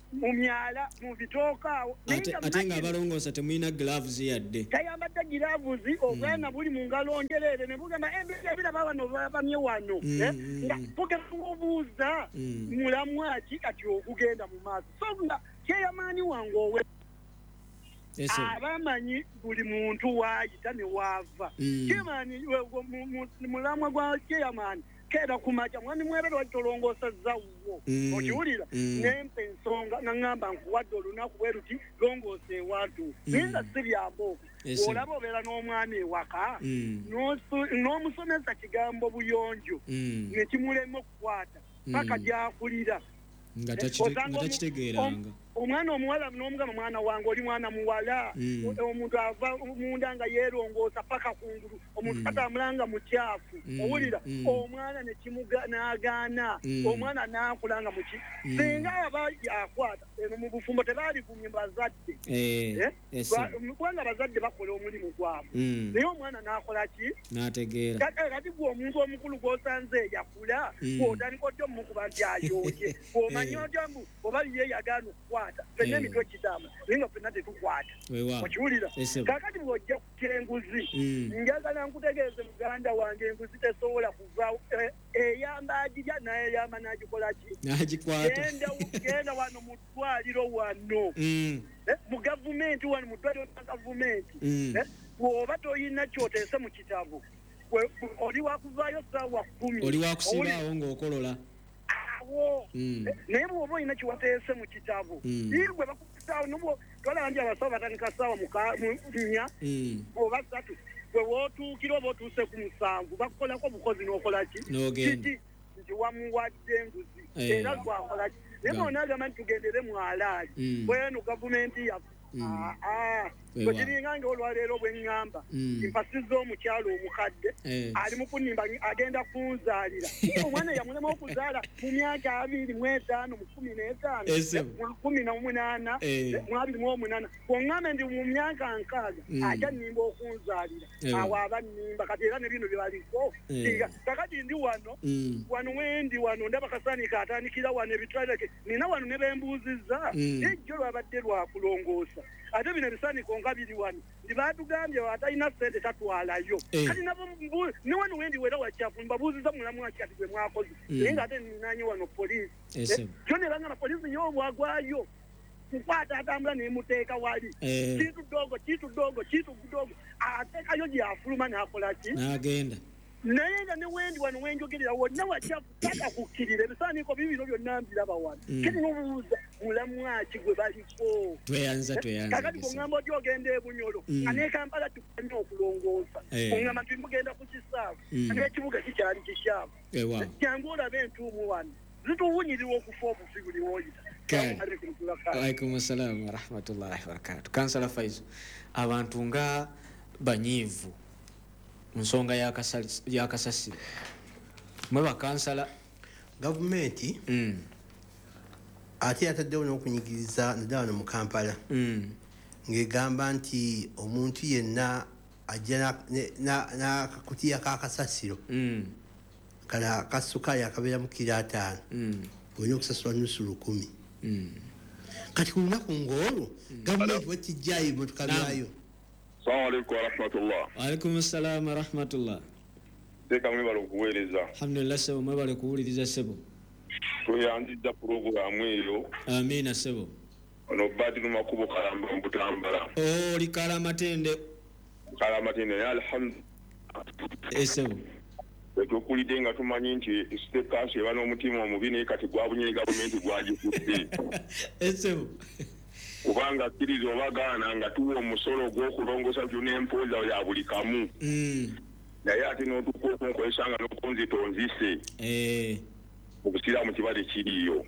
mu myala mu bitooka ate nga abalongoosa temulina gloves yadde tayambadde gloves obwana buli mu ngalo njereere ne bugamba ebiraba wano bamye wano nga pogemubuuza mulamwaki kati okugenda mu maaso so nga kyeyamaani wange owe abamanyi buli muntu waayita ne waava kyemaani mulamwa gwa kyeyamaani kera kumaja mwani mwebero wajitolongosa zawuwo okiwulira nempe ensonga nangamba nkuwadde olunaku bweruti longose watu ninga sibyambo olaba obeera n'omwana ewaka n'omusomesa kigambo buyonjo nekimulema okukwata paka gyakulira nga takitegeeranga omwana omuwala n'omugamba mwana wange oli mwana muwala omuntu ava munda nga yeerongoosa paka kungulu omuntu katamulanga mukyafu owulira omwana n'agaana omwana n'akulanga muki singa aba yakwata eno mu bufumbo tebaaligumye bazadde kubanga abazadde bakola omulimu gwabwe naye omwana n'akola ki n'ategeera kati gwe omuntu omukulu gw'osanze yakula gw'otandika otya omukuba nti ayooye gw'omanyi otya mbu oba ye yagaana okukwata fenna emitwe kitama naye nga fenna tetukwata okiwulira kakati bw'ojja ku kyenguzi njagala nkutegeeze muganda wange enguzi tesobola kuva eyamba agirya naye eyamba n'agikola ki n'agikwata genda wano mu ddwaliro wano mu gavumenti wano mu ddwaliro lya gavumenti bw'oba toyina kyoteese mu kitabo oli wakuvaayo ssaawa 10 oli wakusibaawo ng'okolola naye bw'oba olina kiwateese mu kitabo igwe bakukusaawo nobwo tolaba nti abasawo batandika ssaawa 4 oba 3 gwe wootuukira oba otuuse ku 7 bakukolako obukozi n'okola ki kiki nti wamuwadde enguzi era gwakola ki naye bw'onaagamba nti tugendere mwalaali bwenu gavumenti yaffe bwekiringa ngaolwaleero bweŋŋamba mpasizza omukyalo omukadde ali mu kunimba agenda kunzaalira omwana yamulema okuzaala mu myaka 25 mu 15 mu 18 mu 28 bw'oŋŋambe ndi mu myaka 6 ajja nnimba okunzaalira awo aba nnimba kati era ne bino byebaliko kakati ndi wano wendi wano ndaba kasaanika atandikira wano ebitwaleke nina wano ne bembuuzizza ejjo lwabadde lwakulongoosa ate bino ebisaaniko nga biri wano ndi baatugambye atalina ssente tatwalayo kati nabo ne wano wendi wera wakyafu mbabuuziza mulamu waki kati gwe mwakoze naye nga ate ninanye wano poliisi kyo ne bangana poliisi yo obwagwayo kukwata atambula nemuteeka wali kitu dogo ateekayo gyafuluma n'akola ki n'agenda naye nga ne wendi wano wenjogerera wonna wakyafu paka kukkirira ebisaaniko bibino byonna mbiraba wano kiti nobuuza mulamwaki gwe baliko tweyanza kakati kuŋŋamba oti ogenda ebunyolo nga ne kampala tukanya okulongoosa kuŋŋamba nti mugenda ku kisaafu n'ekibuga kikyali kikyafu jangu olabe entuumu wano zituwunyirirwa okufa obufi buli woyita alaikum assalaamu warahmatullahi wabarakatu kansala Faizo abantu nga banyiivu nsonga yakasasiro mwe bakansala gavumenti ate yataddewo n'okunyigiriza naddala wano mu Kampala ng'egamba nti omuntu yenna ajja n'akakutiya k'akasasiro kala kasukaali akabeera mu kilo 5 olina okusasula nusu 10 kati ku lunaku ng'olwo gavumenti wekijjayo ebimotoka byayo. Assalamu alaikum warahmatullah. Wa alaikum assalam warahmatullah. Teka mwebale okuweereza. Alhamdulillah sebo mwebale kuwuliriza sebo. Tuyanzidda puroguramu eyo. Amina sebo. Ono badi mu makubo kalamba mbutambala. Oli kalamatende. Kalamatende alhamdulillah. Sebo. Tukulidde nga tumanyi nti sitekaasi eba n'omutima omubi naye kati gwabunye gavumenti gwagikutte. Sebo. Kubanga akkiriza oba gaana nga tuwa omusolo gw'okulongosa byonna empooza ya buli kamu naye ate n'otuka okunkozesa nga n'okunzitonzise obusiraamu kibale kiriyo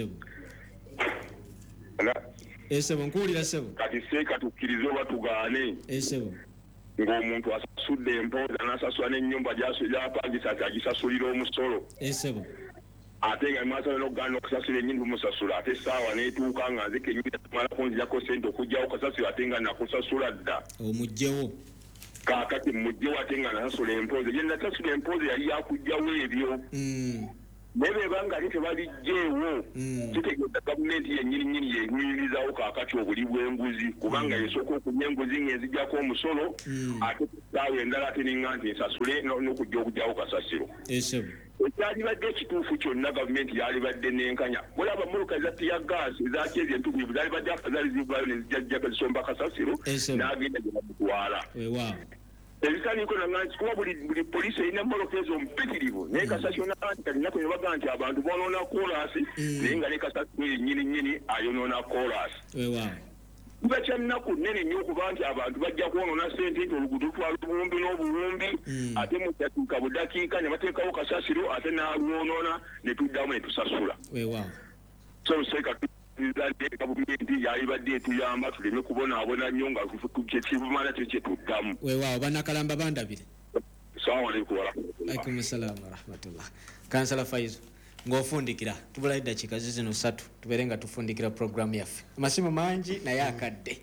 sebo nkuwulira sebo kati seeka tukkirize oba tugaane sebo ng'omuntu asasudde empooza n'asasula n'ennyumba gy'apangisa ati agisasulira omusolo sebo ate nga mwasaba n'okugaana okusasula ennyingi mumusasula ate essaawa n'etuuka nga nze kenyumirwa tumala kunzijako sente okugyawo okasasula ate nga nakusasula dda omugjewo kaakati mugjewo ate nga nasasula empooza gye nasasula empooza yali yakugjawo ebyo nebe banga lite balijjeewo kitegeeza gavumenti yennyini yenyumirizawo kaakati obuli bw'enguzi kubanga esooka okunya enguzi ng'enzijjako omusolo ate kusaawa endala ate ninga nti nsasule n'okujja okujjawo kasasiro ekyalibadde ekituufu kyonna gavumenti yalibadde n'enkanya olaba muluka eza tiyagaasi ezakyezi entukuivu zalibadde afazalizibwayo nezijjajjaga zisomba kasasiro n'agenda gye bamutwala ebisaniiko nanganti kuba buli poliisi erina moloka ezo mpitirivu naye kasasiro naanti kalinaku ne bagaa nti abantu bonoona koolaasi naye nga ne kasasiro yennyini ayonoona koolaasi kiba kyannaku nnene nnyo okuba nti abantu bajja kwonoona ssente nti oluguudo lutwala obuwumbi n'obuwumbi ate mu dakiika budakiika ne bateekawo kasasiro ate n'alwonoona ne tuddamu ne tusasula so seeka gavumenti yalibadde etuyamba tuleme kubonaabona nnyo nga kyekivumana kyo kyetuddamu weewaawo bannakalamba bandabire salamualaikum warahmatullah salamu warahmatullah kansala Faizo ng'ofundikira tubulayo eddakiika zino 3 tubeere nga tufundikira programu yaffe amasimu mangi naye akadde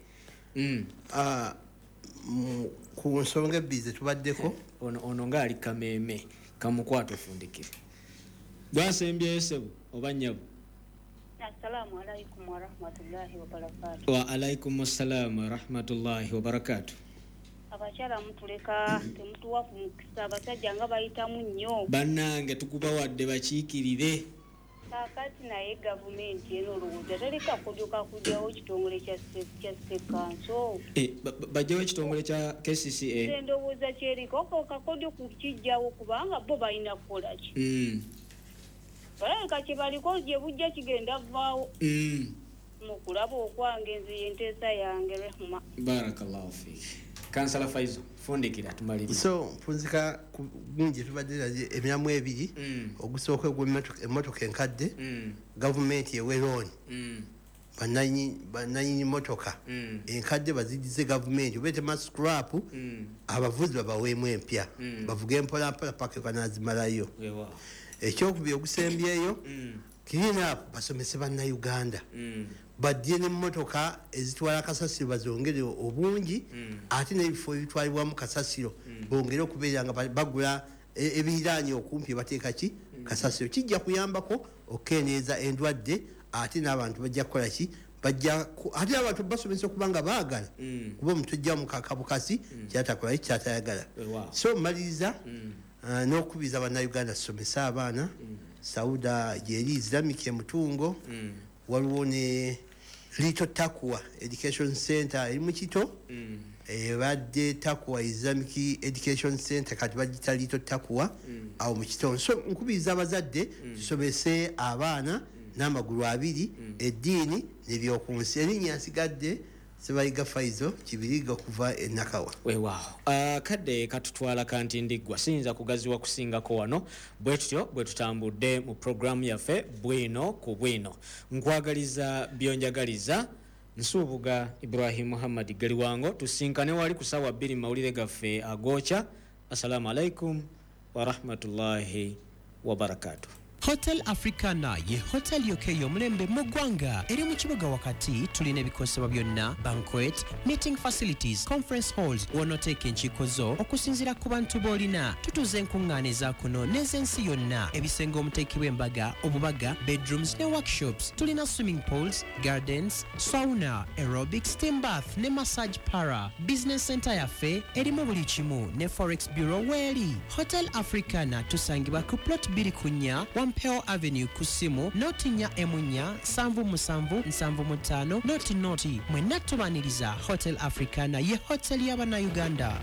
ku nsonga ebbi zetubaddeko ono ng'ali kameeme kamukwata ofundikire gwasembyeyo sebu oba nnyabo Assalamu alaikum wa rahmatullahi wa barakatuh. Wa alaikum assalam wa rahmatullahi wa barakatuh. Abakyala mutuleka temutuwa ku mukisa abasajja nga bayitamu nnyo. Bannange tukuba wadde bakiikirire. Kaakati naye gavumenti eno olowooza taleka kujyawo ekitongole kya state council. Bajjawo ekitongole kya KCCA. Endowooza kyeriko kakodyo kukijjawo kubanga bo balina kukola ki. Baleka kibaliko gye bujja kigenda vaawo mukulaba okwange nze yenteesa yange rehma barakallahu fiki kansala Faizo fundikira tumalire so mpunzika bingi tubadde emyamu ebiri ogusooka emmotoka enkadde gavumenti ewerooni bannanyini motoka enkadde bazidize gavumenti oba etema scrap abavuzi babaweemu empya bavuga empolampola paka banazimalayo ekyokubiri ogusembyeyo kirina basomese bannayuganda baddye n'emmotoka ezitwala kasasiro bazongere obungi ate n'ebifo ebitwalibwamu kasasiro bongere okubeera nga bagula ebiriraanye okumpi bateeka ki kasasiro kijja kuyambako okukendeeza endwadde ate n'abantu bajja kukola ki ate abantu basomesa okuba nga baagala kuba omuntu ojja mukakabukasi kyatakola kyatayagala so maliriza n'okubiriza bannayuganda somesa abaana sauda gyeri islamic emutungo waliwo ne Little Takwa Education Center eri mu Kito badde Takwa Islamic Education Center kati bagita Little Takwa awo mu Kito so nkubiriza abazadde tusomese abaana n'amagulu abiri eddiini n'ebyokunsi erinnya nsigadde Sebayiga Faizo kibiriga kuva enakawa weewaawo kadde katutwala kanti ndiggwa siyinza kugaziwa kusingako wano bwe tutyo bwe tutambudde mu programu yaffe bwino ku bwino nkwagaliza byonjagaliza nsuubuga Ibrahim Muhammad Galiwango tusinkane wali ku ssaawa 2 mawulire gaffe agoocha assalamu alaikum wa rahmatullahi wa barakatuh. Hotel Africana ye hotel yokeyo mulembe mugwanga eri mu kibuga wakati tulina ebikosebwa byonna banquet meeting facilities conference halls wonoteeka enkiiko okusinziira ku bantu boolina tutuze enkuŋŋaane za kuno n'ez'ensi yonna ebisenge omuteekebwa embaga obubaga bedrooms ne workshops tulina swimming pools gardens sauna aerobics steam bath ne massage para business center yaffe erimu buli kimu ne forex bureau weeri Hotel Africana tusangibwa ku plot 2 Wampeo Avenue kusimu noti nya emunya 77775 noti mwenna tubaniriza Hotel Africana ye hotel y'abana Uganda.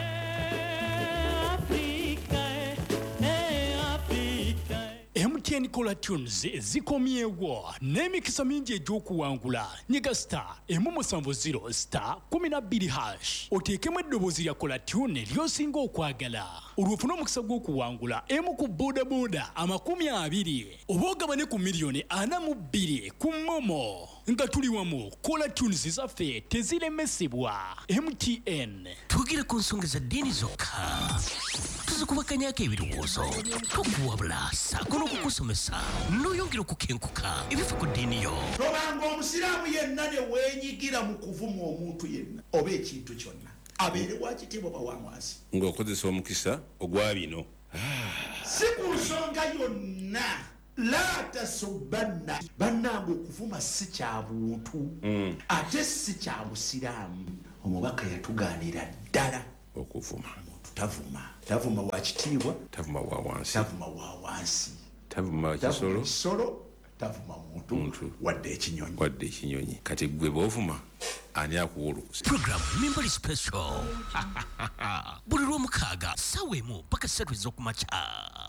MTN Kola Tunes zikomyewo n'emikisa mingi egy'okuwangula nyiga star emu70 star 12 oteekemu eddoboozi lya Kola Tune ly'osinga okwagala olwofuna omukisa gw'okuwangula emu ku bodaboda 20 oba ogabane ku miliyoni 42 ku momo nga tuli wamu Kola Tunes zaffe teziremesebwa. MTN tugire ku nsonga za ddiini zokka tuzikubakanyako ebirowoozo tukuwabula saako n'okukusomesa n'oyongera okukenkuka ebifa ku ddiini yo tobanga omusiraamu yenna ne weenyigira mu kuvuma omuntu yenna oba ekintu kyonna abeere wakitiibwa bawamwasi ng'okozesa omukisa ogwa bino si ku nsonga yonna la tasubbanna bannange okuvuma si kya buntu ate si kya busiraamu omubaka yatugaanira ddala okuvuma tavuma wa kitiibwa tavuma wa wansi tavuma kisolo tavuma muntu wadde ekinyonyi kati gwe bovuma ani akuwulukusa program Mimbali Special buli lw'omukaaga ssaawa emu paka 3 ez'okumakya.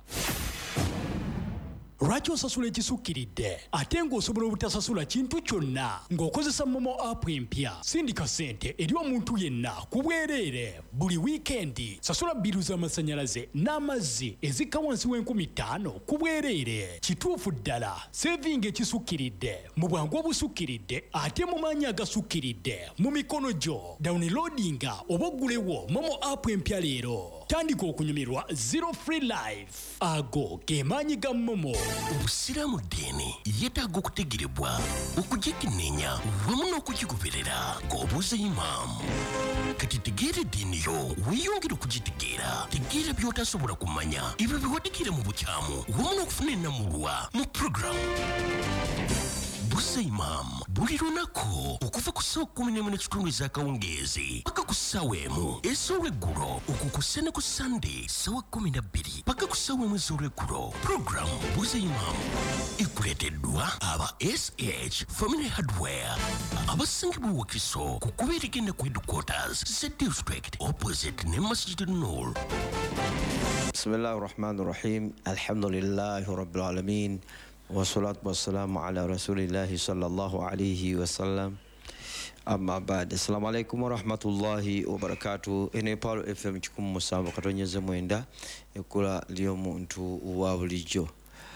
Lwaki osasula ekisukkiridde ate ng'osobola obutasasula kintu kyonna ng'okozesa momo app empya? Sindika ssente eri omuntu yenna ku bwereere buli wiikendi. Sasula bbiru z'amasannyalaze n'amazzi ezikka wansi w'50,000 ku bwereere. Kituufu ddala sevinga ekisukkiridde mu bwangu obusukkiridde ate mu maanyi agasukkiridde mu mikono gyo. Downloadinga oba oggulewo momo app empya leero. Tandika okunyumirwa Zero Free Life. Ago ge maanyi ga momo. Obusiraamu ddiini yeetaaga okutegerebwa, okugikenneenya wamu n'okugigoberera ng'obuuza imaamu. Kati tegeera eddiini yo weeyongere okugitegeera. Tegeera by'otasobola kumanya, ebyo biwadikira mu bukyamu wamu n'okufuna ennamulwa mu puroguramu Buuza Imam buli lunaku okuva ku ssaawa 11:30 ez'akawungeezi paka ku ssaawa 1 ez'olweggulo, okukussa ne ku Sunday ssaawa 12 paka ku ssaawa 1 ez'olweggulo. Program Buuza Imam ekuleeteddwa aba SH Family Hardware abasingibwa Wakiso ku kubeera egenda ku headquarters Z District opposite ne Masjid Noor. Bismillahir Rahmanir Rahim. Alhamdulillahi Rabbil Alamin. والصلاة والسلام على رسول الله صلى الله عليه وسلم أما بعد. السلام عليكم ورحمة الله وبركاته. إني بارو FM چكم مسابقة كتونيزة مويندا يقول اليوم أنتو وابليجو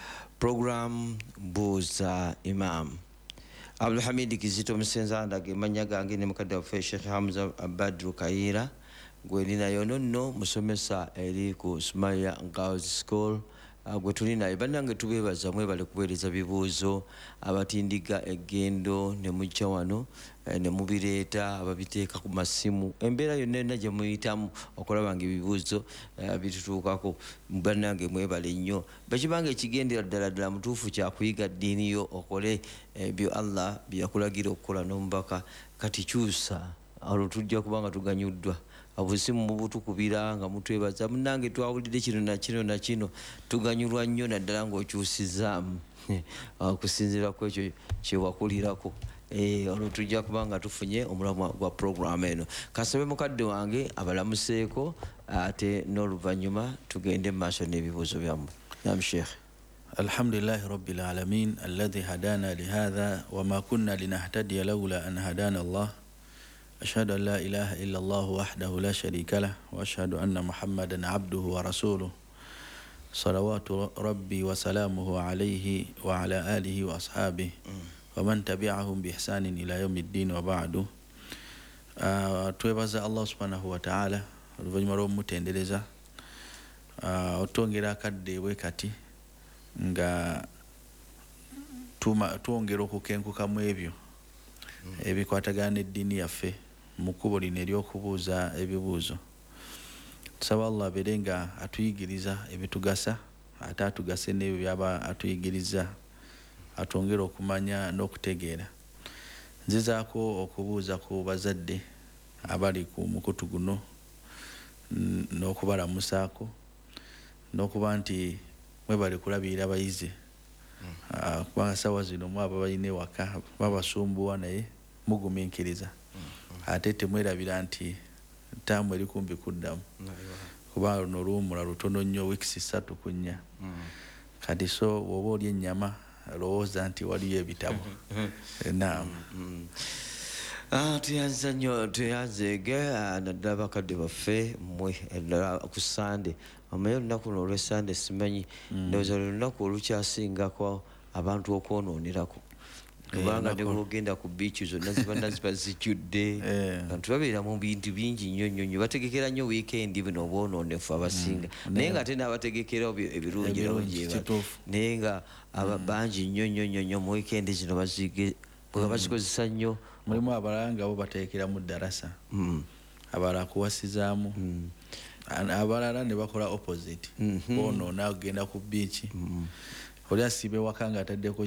program Buuza Imam. Abdul Hamid Kizito Msenza ndage manyaga angine mukadda fe Sheikh Hamza Badru Kaira gwelina yonono musomesa eri ku Sumaya Girls School. Gwe tulina bannange tubeebaza mwebale kuweereza bibuuzo abatindiga eggendo ne mujja wano ne mubireeta ababiteeka ku masimu embeera yonna gye muyitamu okulaba nga ebibuuzo bitutuukako. Bannange mwebale nnyo bakibanga ekigendera ddala mutuufu kyakuyiga ddiini yo okole ebyo Allah byakulagira okukola n'omubaka. Kati kyusa olwo tujja kubanga tuganyuddwa obusimu mubutukubira nga mutwebaza munnange twawulidde kino na kino tuganyulwa nnyo naddala ng'okyusizaamu okusinziira ku ekyo kyewakulirako. Olwo tujja kubanga tufunye omulamwa gwa programu eno. Kasabe mukadde wange abalamuseeko ate n'oluvannyuma tugende mu maaso n'ebibuuzo byammwe. Naam Sheikh. Alhamdulillahi Rabbil Alamin alladhi hadana lihadha wama kunna linahtadiya lawla an hadana Allah. أشهد أن لا إله إلا الله وحده لا شريك له وأشهد أن محمدا عبده ورسوله صلوات ربي وسلامه عليه وعلى آله وأصحابه ومن تبعهم بإحسان إلى يوم الدين وبعد. twebaza Allah subhanahu wa ta'ala oluvannyuma lw'omutendereza otwongera akaddeebwe kati nga twongera okukenkukamu ebyo ebikwatagana n'eddiini yaffe mu kkubo lino ery'okubuuza ebibuuzo. Tusaba Allah abeere nga atuyigiriza ebitugasa ate atugase n'ebyo byaba atuyigiriza atwongere okumanya n'okutegeera. Nzizaako okubuuza ku bazadde abali ku mukutu guno n'okubalamusaako n'okuba nti mwebale kulabirira abayizi kubanga sawa zino mwaba balina ewaka babasumbuwa naye mugumiikiriza ate temwerabira nti ttaamu eri kumpi kuddamu kubanga luno luwumula lutono nnyo wiikisi 3 ku 4. Kati so woba oli ennyama lowooza nti waliyo ebitabo. Naam. Tuyanza nnyo tuyanzeege naddala bakadde baffe mmwe eddala ku Sande. Amaye olunaku luno olw'Esande simanyi ndowooza lwe lunaku olukyasingako abantu okwonooneraku kubanga ne bwogenda ku biici zonna ziba zijjudde abantu babeera mu bintu bingi nnyo bategekera nnyo wiikendi bino obwonoonefu abasinga naye nga ate n'abategekera ebirungi naye nga bangi nnyo mu wiikendi zino bazikozesa nnyo. Mulimu abalala nga bo bateekera mu ddarasa abalala kuwasizaamu abalala ne bakola opposite boonoona kugenda ku biici oli asibe wakanga ataddeko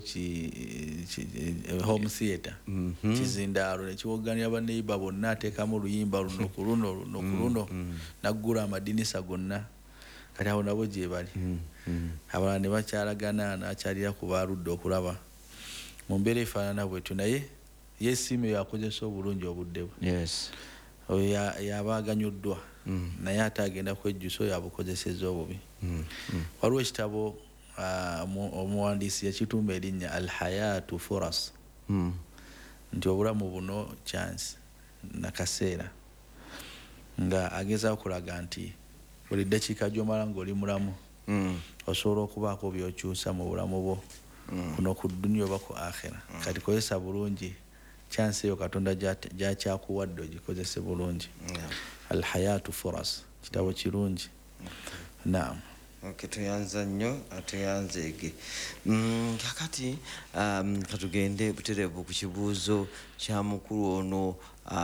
home theater kizindaalo nekiwoganira baneiba bonna ateekamu oluyimba luno ku luno naggula amadinisa gonna kati awo nabo gye bali abalala ne bakyalagana nakyalira ku baaludde okulaba mu mbeera efaanana bwetyo naye yesimu yakozesa obulungi obudde bwe yaba aganyuddwa naye ate agenda kwejjusa oyo abukozeseza obubi waliwo ekitabo omuwandiisi yakituuma erinnya alhayatu foras nti obulamu buno chance nakaseera nga ageza okulaga nti buli ddakiika gy'omala ng'oli mulamu osobola okubaako byokyusa mu bulamu bwo kuno ku dunya oba ku akhira kati kozesa bulungi chance eyo katonda gyakyakuwadde ogikozese bulungi alhayatu foras kitabo kirungi naam tuyanza nnyo tuyanzeege kakati katugende butereevu ku kibuuzo kya mukulu ono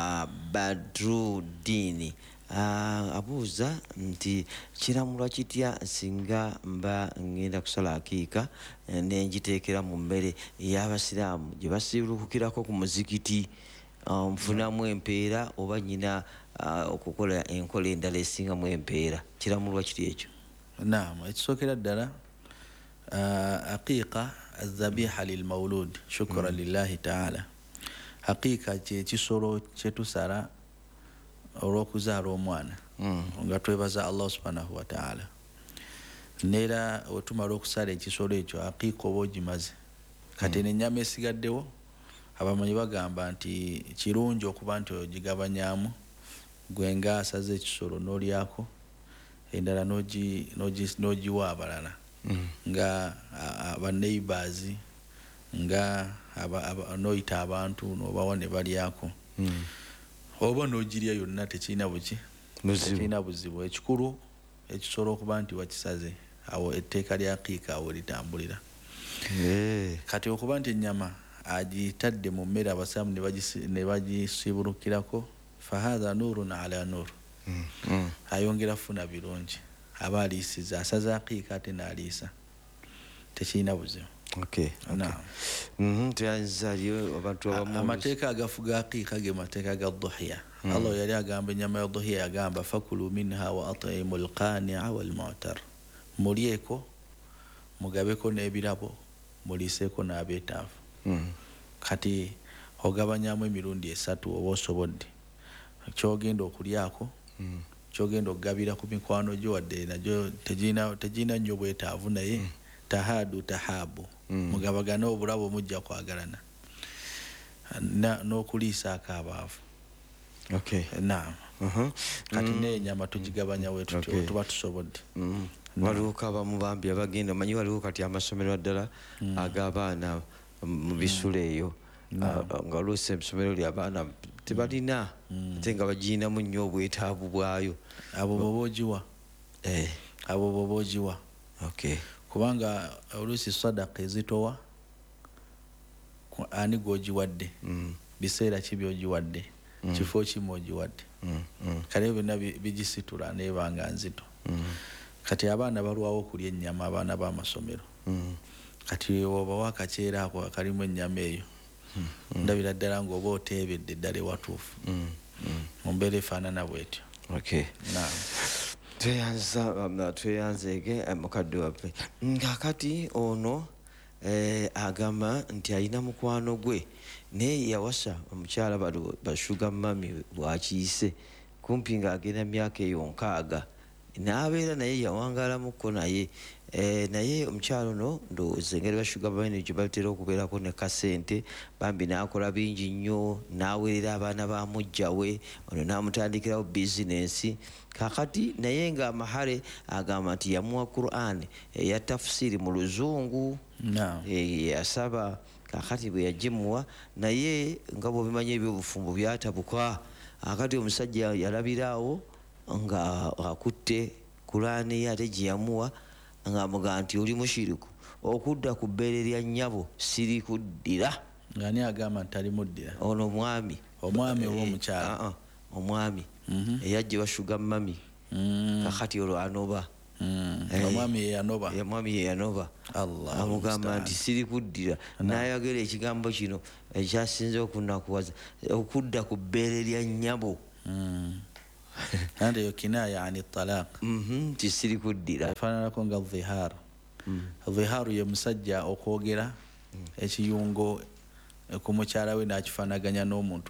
Badruddin abuuza nti kiramulwa kitya singa mba ngenda kusala akiika nenjiteekera mu mmere ey'abasiraamu gye basiibulukukirako ku muzikiti nfunamu empeera oba nyina okukola enkola endala esingamu empeera kiramulwa kiri ekyo naam ekisookera ddala aqiiqa azabiha lilmaulud shukran lillahi taala aqiiqa kyekisolo kyetusala olw'okuzaala omwana nga twebaza allah subhanahu wataala neera wetumala okusala ekisolo ekyo aqiiqa oba ogimaze kati nenyama esigaddewo abamanyi bagamba nti kirungi okuba nti ogigabanyaamu gwe nga asaze ekisolo n'olyako endala n'ogiwa abalala nga abaneighbors nga noyita abantu n'obawa ne balyako oba n'ogirya yonna tekirina buzibu ekikulu ekisolo okuba nti wakisaze awo etteeka lya aqiika awo litambulira kati okuba nti ennyama agitadde mu mmere abasaamu ne bagisiibulukirako fahatha nurun ala nur ayongera funa birungi aba aliisiza asaza aqiika ate n'aliisa tekirina buzibu amateeka agafuga aqiika ge mateeka ga dhuhiya allah yali agamba ennyama ya dhuhiya yagamba fakulu minha wa atimu alqania walmu'tar mulyeko mugabeko n'ebirabo muliiseeko n'abeetaavu kati ogabanyamu emirundi 3 oba osobodde kyogenda okulyako kyogenda okugabira ku mikwano gyo wadde nagyo tegina nnyo bwetaavu naye tahadu tahabu mugabagane obulabo mujja kwagalana n'okuliisaako abaavu naam kati n'enyama tugigabanya wetutyo tuba tusobodde waliwo abamu bambi abagenda manyi waliwo kati amasomero ddala ag'abaana mu bisula eyo nga oluusi ebisomero lyabaana tebalina ate nga bagiyinamu nnyo obwetaavu bwayo abo boba ogiwa kubanga oluusi sadaka ezitowa ani gwogiwadde biseera ki byogiwadde kifo kimu ogiwadde kale byonna bigisitula nebanga nzito kati abaana balwawo okulya ennyama abaana b'amasomero kati obawa akaceera ako akalimu ennyama eyo ndabira ddala ng'oba oteebedde ddala ewatuufu mu mbeera efaanana bwetyo tweyanzeege mukadde waffe ngakati ono agamba nti alina mukwano gwe naye yawasa omukyala bashuga mami bwakiyise kumpi ng'agenda myaka eyo 6 n'abeera naye yawangalamukko naye naye omukyalo no ndowooza engeri bashuga mami gye batera okubeerako ne kasente bambi n'akola bingi nnyo n'aweerera abaana ba mujja we ono n'amutandikirawo bizinensi kakati naye nga amahale agamba nti yamuwa Quran eya tafsiri mu luzungu yasaba kakati bwe yagimuwa naye nga bw'obimanyi ebyobufumbo byatabuka akati omusajja yalabiraawo nga akutte Quran ye ate gye yamuwa nga amugamba nti oli mushiriku okudda ku bbeere lya nnyabo siri kuddira ngani agamba nti ali muddira ono omwami oba omukyala omwami eyajje bashuga mami kakati olwo anoba omwami yanoba mwami yanoba amugamba nti siri kuddira n'ayogera ekigambo kino ekyasinze okunakuwaza okudda ku bbeere lya nnyabo nande yo kinaya ani talaq nti siri kuddira faananako nga dhihar dhiharu ye musajja okwogera ekiyungo ku mukyala we n'akifaanaganya n'omuntu